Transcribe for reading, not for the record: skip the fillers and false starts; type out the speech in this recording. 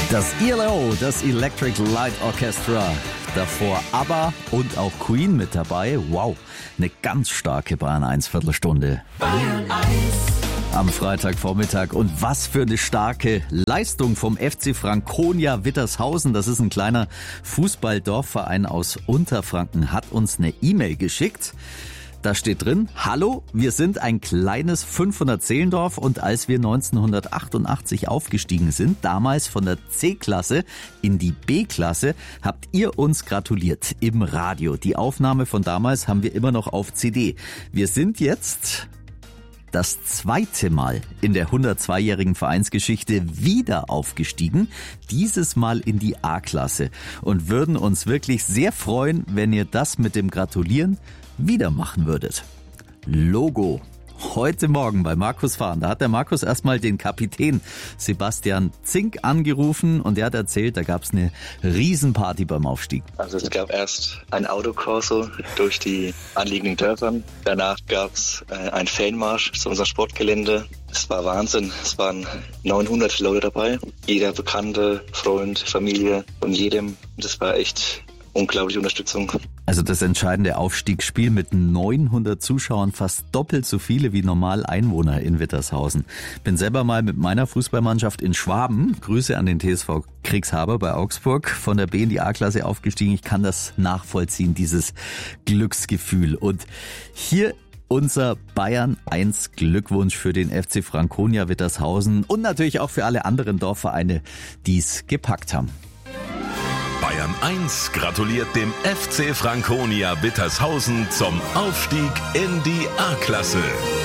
Das ELO, das Electric Light Orchestra. Davor ABBA und auch Queen mit dabei. Wow, eine ganz starke Bayern 1 Viertelstunde. Bayern 1 am Freitagvormittag. Und was für eine starke Leistung vom FC Franconia Wittershausen. Das ist ein kleiner Fußballdorfverein aus Unterfranken, hat uns eine E-Mail geschickt. Da steht drin: Hallo, wir sind ein kleines 500-Seelendorf und als wir 1988 aufgestiegen sind, damals von der C-Klasse in die B-Klasse, habt ihr uns gratuliert im Radio. Die Aufnahme von damals haben wir immer noch auf CD. Wir sind jetzt das zweite Mal in der 102-jährigen Vereinsgeschichte wieder aufgestiegen, dieses Mal in die A-Klasse, und würden uns wirklich sehr freuen, wenn ihr das mit dem Gratulieren wieder machen würdet. Logo. Heute Morgen bei Markus Fahren. Da hat der Markus erstmal den Kapitän Sebastian Zink angerufen und der hat erzählt, da gab es eine Riesenparty beim Aufstieg. Also es gab erst ein Autokorso durch die anliegenden Dörfer. Danach gab es einen Fanmarsch zu unserem Sportgelände. Es war Wahnsinn. Es waren 900 Leute dabei. Jeder Bekannte, Freund, Familie und jedem. Das war echt unglaubliche Unterstützung. Also das entscheidende Aufstiegsspiel mit 900 Zuschauern, fast doppelt so viele wie normal Einwohner in Wittershausen. Bin selber mal mit meiner Fußballmannschaft in Schwaben, Grüße an den TSV Kriegshaber bei Augsburg, von der B in die A-Klasse aufgestiegen. Ich kann das nachvollziehen, dieses Glücksgefühl. Und hier unser Bayern 1 Glückwunsch für den FC Franconia Wittershausen und natürlich auch für alle anderen Dorfvereine, die es gepackt haben. Bayern 1 gratuliert dem FC Franconia Wittershausen zum Aufstieg in die A-Klasse.